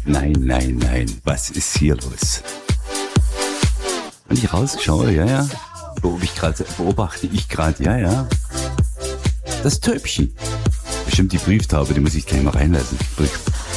Nein, was ist hier los? Wenn ich rausschaue, ja, beobachte ich gerade, ja. Das Töpfchen. Bestimmt die Brieftaube, die muss ich gleich mal reinlassen.